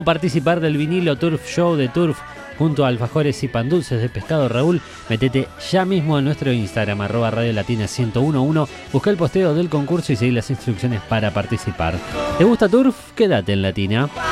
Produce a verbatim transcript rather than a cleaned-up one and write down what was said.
Participar del vinilo Turf Show de Turf junto a alfajores y pan dulces de pescado Raúl. Metete ya mismo en nuestro Instagram, arroba Radio Latina ciento uno. Busca el posteo del concurso y seguí las instrucciones para participar. ¿Te gusta Turf? Quédate en Latina.